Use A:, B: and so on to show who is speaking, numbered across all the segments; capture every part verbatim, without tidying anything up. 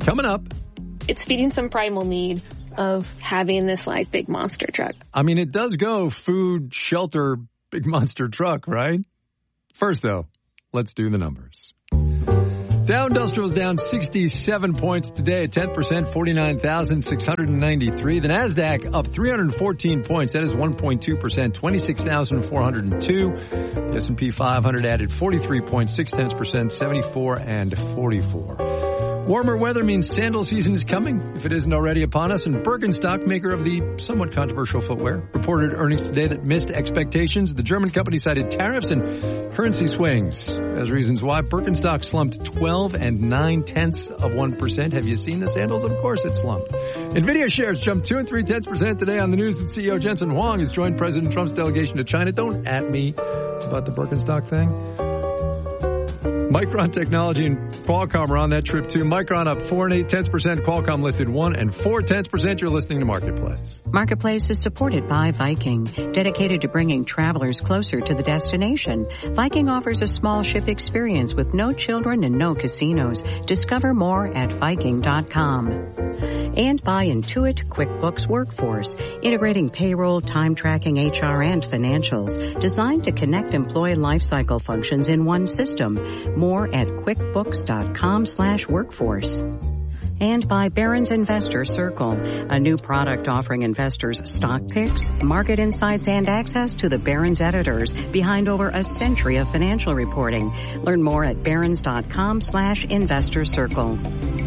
A: Coming up.
B: It's feeding some primal need of having this like big monster truck.
A: I mean, it does go food, shelter, big monster truck, right? First, though, let's do the numbers. Dow Industrial's down sixty-seven points today at ten percent, forty-nine thousand six hundred ninety-three. The NASDAQ up three hundred fourteen points. That is one point two percent, twenty-six thousand four hundred two. The S and P five hundred added forty-three point six percent, seventy-four and forty-four. Warmer weather means sandal season is coming, if it isn't already upon us, and Birkenstock, maker of the somewhat controversial footwear, reported earnings today that missed expectations. The German company cited tariffs and currency swings as reasons why Birkenstock slumped twelve and nine tenths of one percent. Have you seen the sandals? Of course it slumped. NVIDIA shares jumped two and three tenths percent today on the news that C E O Jensen Huang has joined President Trump's delegation to China. Don't at me about the Birkenstock thing. Micron Technology and Qualcomm are on that trip too. Micron up four and eight tenths percent. Qualcomm lifted one and four tenths percent. You're listening to Marketplace.
C: Marketplace is supported by Viking, dedicated to bringing travelers closer to the destination. Viking offers a small ship experience with no children and no casinos. Discover more at Viking dot com. And by Intuit QuickBooks Workforce, integrating payroll, time tracking, H R, and financials, designed to connect employee lifecycle functions in one system. More at QuickBooks dot com slash workforce. And by Barron's Investor Circle, a new product offering investors stock picks, market insights, and access to the Barron's editors behind over a century of financial reporting. Learn more at Barron's dot com slash investor circle.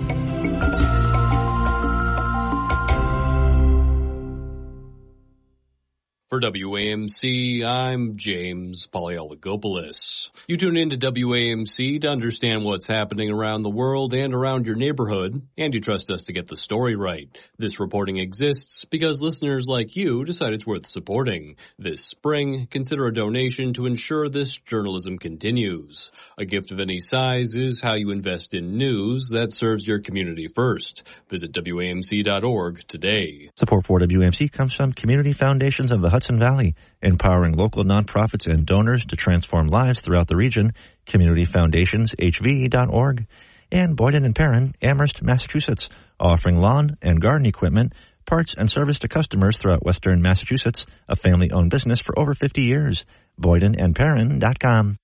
D: For W A M C, I'm James Polyologopoulos. You tune in to W A M C to understand what's happening around the world and around your neighborhood, and you trust us to get the story right. This reporting exists because listeners like you decide it's worth supporting. This spring, consider a donation to ensure this journalism continues. A gift of any size is how you invest in news that serves your community first. Visit W A M C dot org today.
E: Support for W A M C comes from Community Foundations of the Hudson Valley, empowering local nonprofits and donors to transform lives throughout the region. Community Foundations H V dot org. And Boyden and Perrin, Amherst, Massachusetts, offering lawn and garden equipment, parts, and service to customers throughout western Massachusetts, a family-owned business for over fifty years. Boyden and Perrin dot com.